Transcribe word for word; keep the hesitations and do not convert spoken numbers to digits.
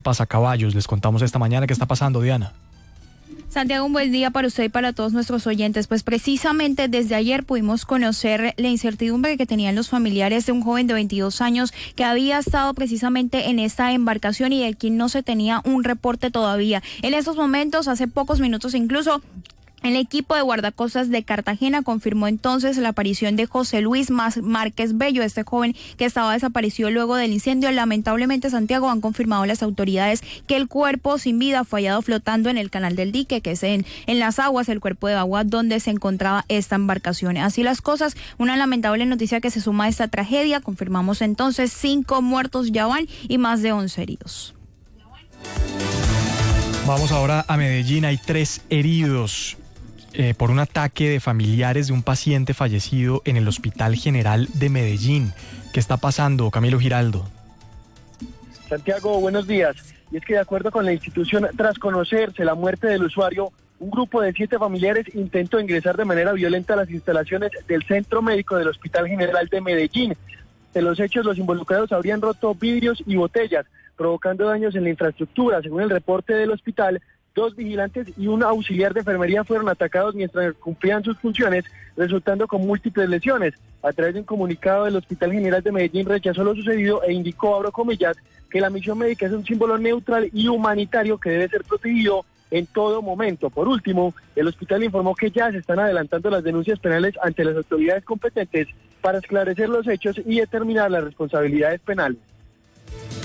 Pasacaballos. Les contamos esta mañana qué está pasando, Diana. Santiago, un buen día para usted y para todos nuestros oyentes. Pues precisamente desde ayer pudimos conocer la incertidumbre que tenían los familiares de un joven de veintidós años que había estado precisamente en esta embarcación y de quien no se tenía un reporte todavía. En estos momentos, hace pocos minutos incluso, el equipo de guardacostas de Cartagena confirmó entonces la aparición de José Luis Márquez Bello, este joven que estaba desaparecido luego del incendio. Lamentablemente, Santiago, han confirmado las autoridades que el cuerpo sin vida fue hallado flotando en el canal del dique, que es en, en las aguas, el cuerpo de agua donde se encontraba esta embarcación. Así las cosas, una lamentable noticia que se suma a esta tragedia. Confirmamos entonces cinco muertos ya van y más de once heridos. Vamos ahora a Medellín. Hay tres heridos Eh, por un ataque de familiares de un paciente fallecido en el Hospital General de Medellín. ¿Qué está pasando, Camilo Giraldo? Santiago, buenos días. Y es que de acuerdo con la institución, tras conocerse la muerte del usuario, un grupo de siete familiares intentó ingresar de manera violenta a las instalaciones del Centro Médico del Hospital General de Medellín. En los hechos, los involucrados habrían roto vidrios y botellas, provocando daños en la infraestructura. Según el reporte del hospital, dos vigilantes y un auxiliar de enfermería fueron atacados mientras cumplían sus funciones, resultando con múltiples lesiones. A través de un comunicado, del Hospital General de Medellín rechazó lo sucedido e indicó, abro comillas, que la misión médica es un símbolo neutral y humanitario que debe ser protegido en todo momento. Por último, el hospital informó que ya se están adelantando las denuncias penales ante las autoridades competentes para esclarecer los hechos y determinar las responsabilidades penales.